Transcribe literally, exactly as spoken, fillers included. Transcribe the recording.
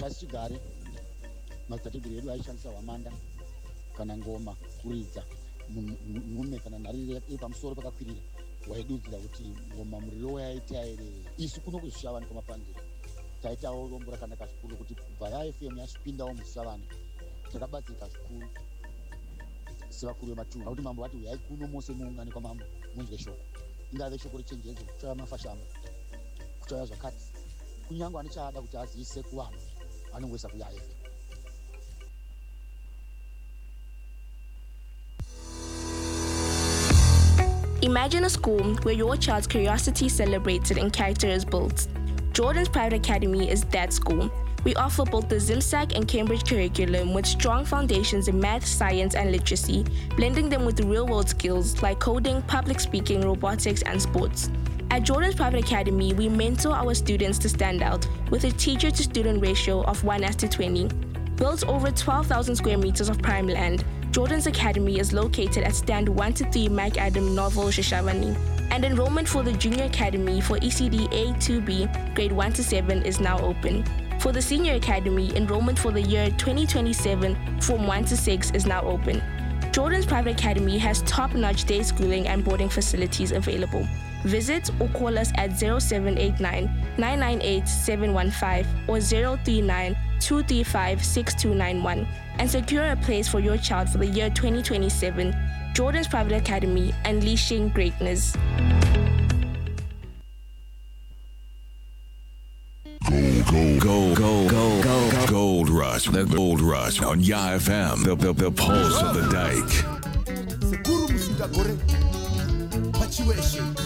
Pasigare madzitateguru edu aishandisa hwamanda kana ngoma kuridza nhume kana nharire yepamusoro pakakwirira waidudzira kuti ngoma muriro wayaita ere. Isu kuno kuzvishavani kwamapandiro taitawo rombo rakanaka zvikuru kuti kubva yaF M yasvipindawo mushavani takabatsirika zvikuru sevakuru vematunhu akuti mambo vati uyai kuno mose muungane kwamambo munzwe shoko, ingave shoko rechenjedzo, kuchauya mafashamo, kuchauya zvakati, kunyange ane chaada kuti aziise kuvanhu anongoisa kuyaF M. Imagine a school where your child's curiosity is celebrated and character is built. Jordan's Private Academy is that school. We offer both the ZimSac and Cambridge curriculum with strong foundations in math, science, and literacy, blending them with real-world skills like coding, public speaking, robotics, and sports. At Jordan's Private Academy, we mentor our students to stand out with a teacher-to-student ratio of one as to twenty. Built over twelve thousand square meters of prime land, Jordan's Academy is located at stand one to three Mike Adam Novel Shashavani. And enrollment for the Junior Academy for E C D A two B, grade one to seven is now open. For the Senior Academy, enrollment for the year twenty twenty-seven, Form one to six is now open. Jordan's Private Academy has top-notch day schooling and boarding facilities available. Visit or call us at zero seven eight nine, nine nine eight, seven one five or zero three nine, two three five, six two nine one and secure a place for your child for the year twenty twenty-seven. Jordan's Private Academy, unleashing greatness. Gold, gold, gold, gold, gold, gold rush, the gold rush on YaF M, the, the, the pulse of the dike.